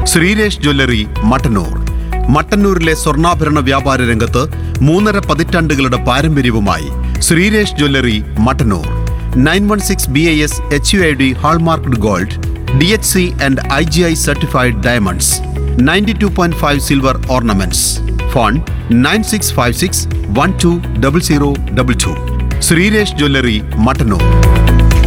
Sreeresh jewellery Mattannur. മട്ടന്നൂരിലെ സ്വർണ്ണാഭരണ വ്യാപാര രംഗത്ത് 3.5 പതിറ്റാണ്ടുകളുടെ പാരമ്പര്യവുമായി Sreeresh jewellery Mattannur. 916 BIS HUID hallmarked gold, DHC and IGI certified diamonds. 92.5 silver ornaments. Phone 9656 120022. Sreeresh jewellery Mattannur.